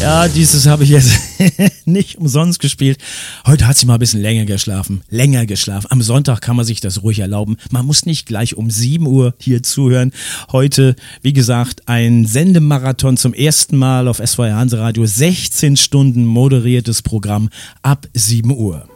Ja, dieses habe ich jetzt nicht umsonst gespielt. Heute hat sie mal ein bisschen länger geschlafen. Am Sonntag kann man sich das ruhig erlauben. Man muss nicht gleich um 7 Uhr hier zuhören. Heute, wie gesagt, ein Sendemarathon zum ersten Mal auf SWR Hanseradio. 16 Stunden moderiertes Programm ab 7 Uhr.